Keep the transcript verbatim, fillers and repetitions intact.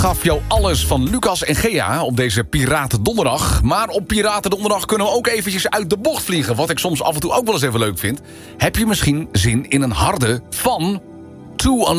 gaf jou alles van Lucas en Gea op deze Piratendonderdag. Maar op Piratendonderdag kunnen we ook eventjes uit de bocht vliegen. Wat ik soms af en toe ook wel eens even leuk vind. Heb je misschien zin in een harde van Two